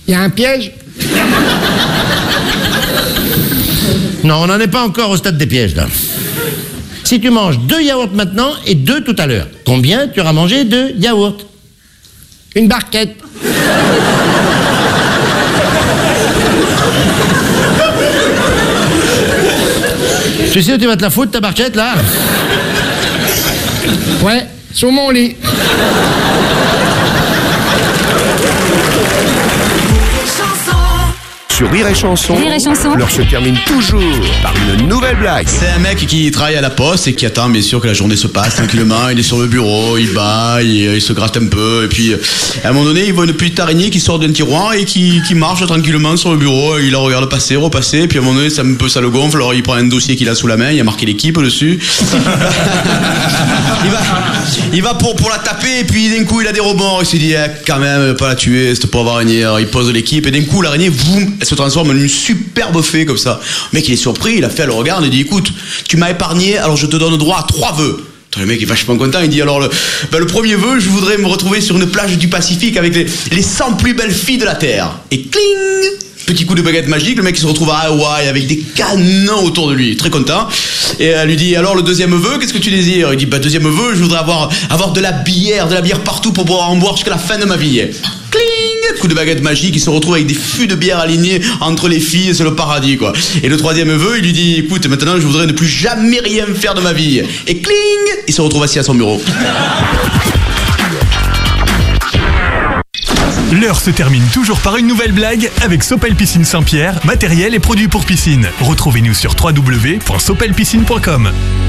Il y a un piège? Non, on n'en est pas encore au stade des pièges, là. Si tu manges 2 yaourts maintenant et 2 tout à l'heure, combien tu auras mangé de yaourts? Une barquette. Tu sais où tu vas te la foutre, ta barquette, là? Ouais, sur mon lit. Sur Rire et Chanson, Rire et Chanson. l'heure se termine toujours par une nouvelle blague. C'est un mec qui travaille à la poste et qui attend bien sûr que la journée se passe tranquillement. Il est sur le bureau, il bat, il se gratte un peu. Et puis à un moment donné, il voit une petite araignée qui sort d'un tiroir et qui marche tranquillement sur le bureau. Il la regarde passer, repasser. Et puis à un moment donné, ça le gonfle. Alors il prend un dossier qu'il a sous la main, il a marqué l'équipe dessus. Il va pour la taper et puis d'un coup il a des remords. Il se dit quand même pas la tuer cette pauvre araignée. Alors il pose l'équipe et d'un coup l'araignée elle se transforme en une superbe fée comme ça. Le mec il est surpris, il a fait le regard, il dit écoute, tu m'as épargné, alors je te donne droit à 3 vœux. Le mec est vachement content, il dit alors le premier vœu, je voudrais me retrouver sur une plage du Pacifique avec les 100 plus belles filles de la Terre. Et cling, petit coup de baguette magique, le mec il se retrouve à Hawaï avec des canons autour de lui, très content. Et elle lui dit alors le deuxième vœu, qu'est-ce que tu désires? Il dit deuxième vœu, je voudrais avoir de la bière partout pour pouvoir en boire jusqu'à la fin de ma vie. Cling, coup de baguette magique, il se retrouve avec des fûts de bière alignés entre les filles, c'est le paradis quoi. Et le troisième vœu, il lui dit écoute, maintenant je voudrais ne plus jamais rien faire de ma vie. Et cling, il se retrouve assis à son bureau. L'heure se termine toujours par une nouvelle blague avec Sopel Piscine Saint-Pierre, matériel et produits pour piscine. Retrouvez-nous sur www.sopelpiscine.com.